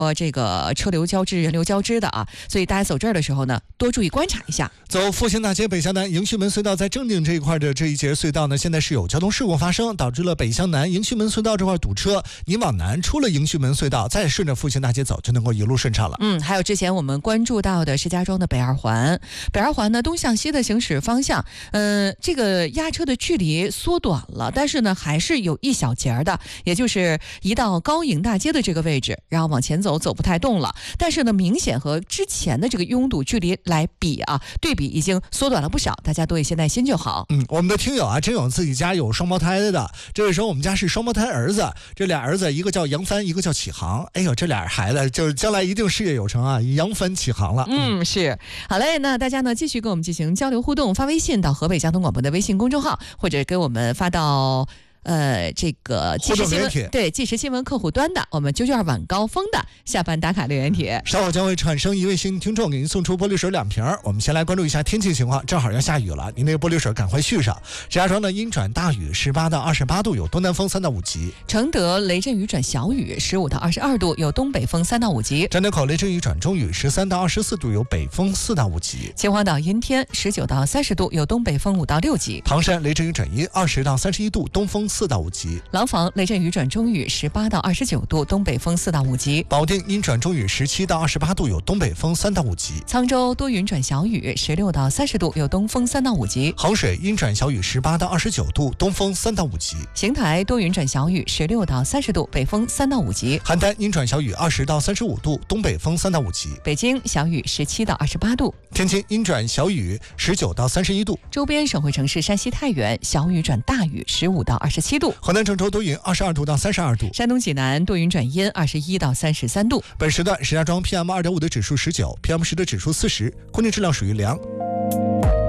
这个车流交织、人流交织的啊，所以大家走这儿的时候呢，多注意观察一下。 走复兴大街北向南迎旭门隧道，在正定这一块的这一节隧道呢，现在是有交通事故发生，导致了北向南迎旭门隧道这块堵车。你往南出了迎旭门隧道，再顺着复兴大街走，就能够一路顺畅了。 还有之前我们关注到的石家庄的北二环，北二环呢东向西的行驶方向，这个压车的距离缩短了，但是呢还是有一小截的，也就是一到高营大街的这个位置，然后往前走不太动了，但是呢明显和之前的这个拥堵距离来比啊，对比已经缩短了不少，大家多一些耐心就好。 我们的听友啊，真有自己家有双胞胎的，这位说我们家是双胞胎儿子，这俩儿子一个叫杨帆，一个叫启航。哎呦，这俩孩子就将来一定事业有成啊，扬帆起航了。 是。好嘞，那大家呢继续跟我们进行交流互动，发微信到河北交通广播的微信公众号，或者给我们发到这个即时新闻，对，即时新闻客户端的我们992晚高峰的下班打卡留言帖。 稍后将会产生一位幸运听众，给您送出玻璃水2瓶。我们先来关注一下天气情况，正好要下雨了，您那个玻璃水赶快续上。石家庄的阴转大雨，18到28度，有东南风3到5级。 承德雷阵雨转小雨，15到22度，有东北风3到5级。 张家口雷阵雨转中雨，13到24度，有北风4到5级。 秦皇岛阴天，19到30度，有东北风5到6级。 唐山雷阵雨转阴，20到31度，东风4到5级。 廊坊雷阵雨转中雨，18到29度，东北风4到5级。 保定阴转中雨，17到28度，有东北风3到5级。 沧州多云转小雨，16到30度，有东风3到5级。 衡水阴转小雨，18到29度，东风3到5级。 邢台多云转小雨，16到30度，北风3到5级。 邯郸阴转小雨，20到35度，东北风3到5级。 北京小雨17到28度。 天津阴转小雨，19到31度。 周边省会城市山西太原小雨转大雨，15到27度。 河南郑州多云，22度到32度。 山东济南多云转阴，21到33度。 本时段石家庄 PM2.5 的指数19，PM10的指数40，空气质量属于良。